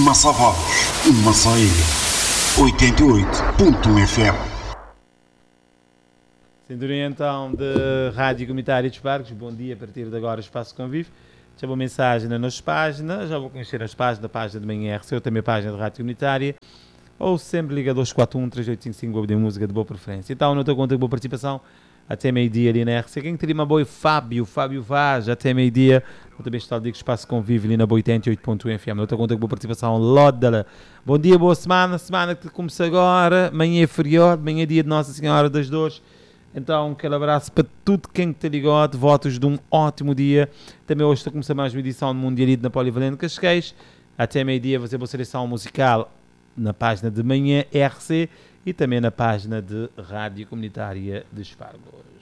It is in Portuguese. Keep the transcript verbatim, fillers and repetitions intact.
Massavoz, Massaíra, oitenta e oito ponto um F M. Sintonia então de Rádio Comunitária dos Parques. Bom dia, a partir de agora Espaço Convívio. Já vou mensagem nas páginas, já vou conhecer as páginas, a página de manhã R C, ou também a página de Rádio Comunitária, ou sempre liga dois quatro um, três oito cinco cinco, de música de boa preferência. Então, não estou conta de boa participação, até meio-dia ali na R C. Quem teria uma boa? Fábio, Fábio Vaz, até meio-dia. Eu também estou a dizer que Espaço Convívio ali na oitenta e oito ponto um F M. Não estou conta de boa participação, Lódala. Bom dia, boa semana, semana que começa agora, manhã é feriado, manhã é dia de Nossa Senhora das Dores. Então, aquele abraço para tudo quem te ligou, votos de um ótimo dia. Também hoje está a começar mais uma edição do Mundialito na Polivalente Cascais. Até meio-dia vou fazer uma seleção musical na página de manhã R C e também na página de Rádio Comunitária de Espargos.